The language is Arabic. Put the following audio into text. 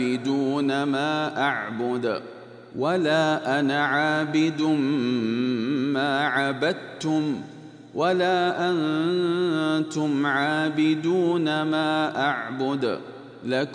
عابدون ما أعبد ولا أنا عابد ما عبدتم ولا أنتم عابدون ما أعبد.